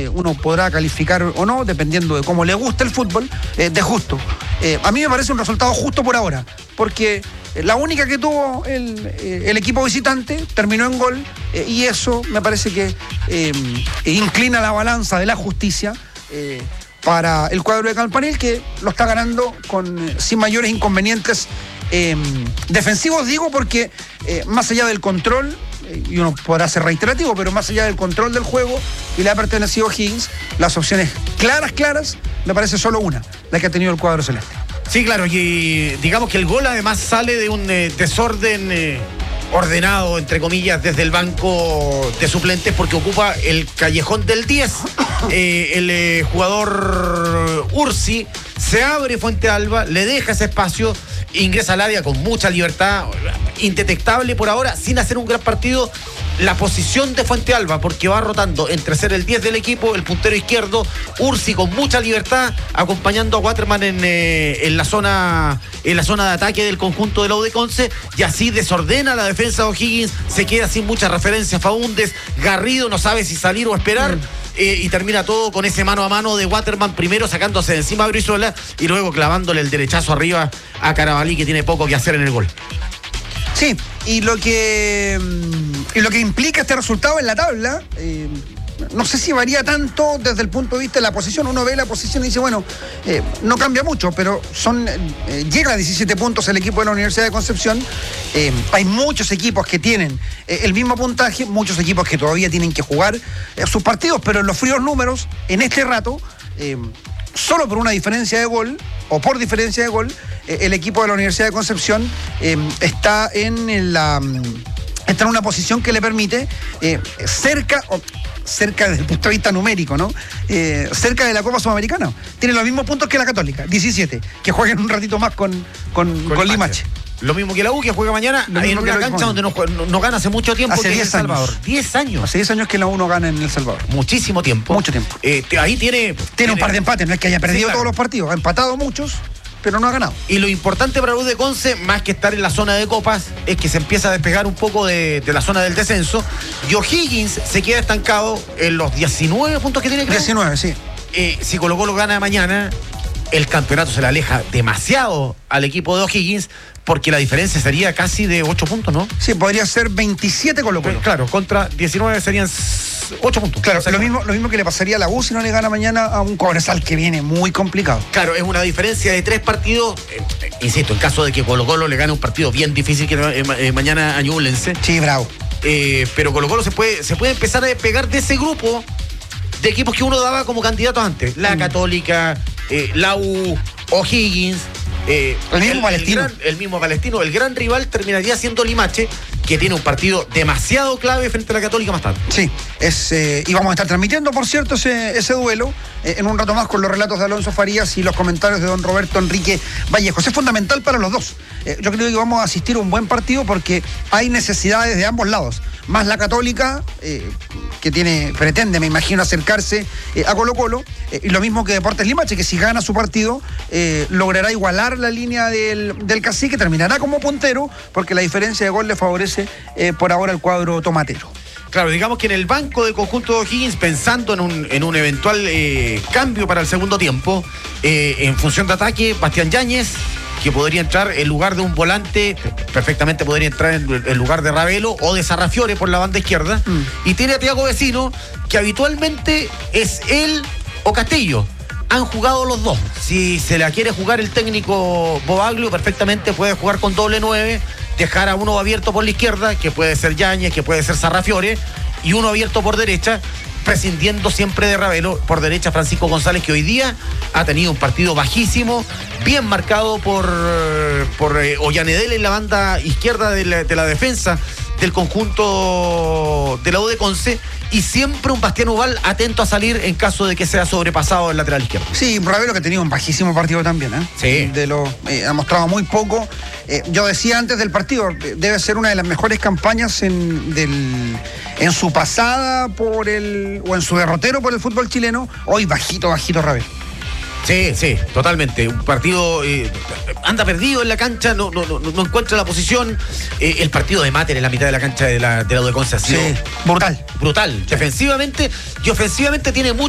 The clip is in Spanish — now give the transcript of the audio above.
uno podrá calificar o no, dependiendo de cómo le guste el fútbol, de justo. A mí me parece un resultado justo por ahora, porque la única que tuvo el equipo visitante terminó en gol, y eso me parece que inclina la balanza de la justicia para el cuadro de Campanil, que lo está ganando sin mayores inconvenientes defensivos, digo, porque más allá del control, y uno podrá ser reiterativo, pero más allá del control del juego y le ha pertenecido a Higgins, las opciones claras, me parece solo una, la que ha tenido el cuadro celeste. Sí, claro, y digamos que el gol además sale de un desorden ordenado, entre comillas, desde el banco de suplentes, porque ocupa el callejón del 10. El jugador Ursi se abre Fuente Alba, le deja ese espacio, ingresa al área con mucha libertad, indetectable por ahora, sin hacer un gran partido. La posición de Fuente Alba, porque va rotando entre ser el 10 del equipo, el puntero izquierdo, Ursi con mucha libertad, acompañando a Waterman en la zona de ataque del conjunto de la U de Conce, y así desordena la defensa de O'Higgins, se queda sin muchas referencias. Faúndez, Garrido no sabe si salir o esperar. Y termina todo con ese mano a mano de Waterman, primero sacándose de encima a Brizuela y luego clavándole el derechazo arriba a Carabalí, que tiene poco que hacer en el gol. Sí, y lo que implica este resultado en la tabla, no sé si varía tanto desde el punto de vista de la posición. Uno ve la posición y dice, bueno, no cambia mucho, pero llega a 17 puntos el equipo de la Universidad de Concepción. Hay muchos equipos que tienen el mismo puntaje, muchos equipos que todavía tienen que jugar sus partidos, pero en los fríos números, en este rato, solo por una diferencia de gol, o por diferencia de gol, el equipo de la Universidad de Concepción está en una posición que le permite cerca desde el punto de vista numérico, ¿no? Cerca de la Copa Sudamericana. Tiene los mismos puntos que la Católica, 17, que jueguen un ratito más con Limache. Lo mismo que la U, que juega mañana en una cancha donde no gana hace mucho tiempo. Hace 10 El Salvador. 10 años. Hace 10 años que la U no gana en El Salvador. Muchísimo tiempo. Mucho tiempo. Ahí tiene un par de empates, no es que haya perdido todos los partidos, ha empatado muchos, pero no ha ganado. Y lo importante para la U de Conce, más que estar en la zona de copas, es que se empieza a despegar un poco de la zona del descenso. Y O'Higgins se queda estancado en los 19 puntos que tiene, creo. 19, sí. Si Colo-Colo gana mañana, el campeonato se le aleja demasiado al equipo de O'Higgins, porque la diferencia sería casi de 8 puntos, ¿no? Sí, podría ser 27 Colo-Colo. Claro, contra 19 serían 8 puntos. Claro, lo mismo que le pasaría a la U si no le gana mañana a un Cobresal, que viene muy complicado. Claro, es una diferencia de 3 partidos. Insisto, en caso de que Colo-Colo le gane un partido bien difícil que mañana a Ñublense. Sí, bravo. Pero Colo-Colo se puede empezar a despegar de ese grupo de equipos que uno daba como candidatos antes. La Católica, la U, O'Higgins. El mismo Palestino. El mismo Palestino. El gran rival terminaría siendo Limache, que tiene un partido demasiado clave frente a la Católica más tarde. Sí, y vamos a estar transmitiendo, por cierto, ese duelo en un rato más con los relatos de Alonso Farías y los comentarios de don Roberto Enrique Vallejos. Es fundamental para los dos. Yo creo que vamos a asistir a un buen partido porque hay necesidades de ambos lados. Más la Católica, que pretende, me imagino, acercarse a Colo-Colo, y lo mismo que Deportes Limache, que si gana su partido logrará igualar la línea del Cacique, terminará como puntero, porque la diferencia de gol le favorece por ahora el cuadro tomatero. Claro, digamos que en el banco del conjunto de O'Higgins, pensando en un eventual cambio para el segundo tiempo, en función de ataque, Bastián Yáñez, que podría entrar en lugar de un volante, perfectamente podría entrar en lugar de Ravelo o de Sarrafiore por la banda izquierda, y tiene a Thiago Vecino, que habitualmente es él o Castillo. Han jugado los dos. Si se la quiere jugar el técnico Bobaglio, perfectamente puede jugar con doble 9, dejar a uno abierto por la izquierda, que puede ser Yáñez, que puede ser Sarrafiore, y uno abierto por derecha, prescindiendo siempre de Ravelo. Por derecha, Francisco González, que hoy día ha tenido un partido bajísimo, bien marcado por Ollanedel en la banda izquierda de la defensa del conjunto de la U de Conce, y siempre un Bastián Ubal atento a salir en caso de que sea sobrepasado el lateral izquierdo. Sí, Ravelo, que ha tenido un bajísimo partido también, Sí. Ha mostrado muy poco. Yo decía antes del partido, debe ser una de las mejores campañas en su pasada o en su derrotero por el fútbol chileno. Hoy bajito Ravelo. Sí, totalmente. Un partido anda perdido en la cancha, no encuentra la posición. El partido de Mater en la mitad de la cancha de la U de Conce ha sido brutal. Defensivamente y ofensivamente tiene mucho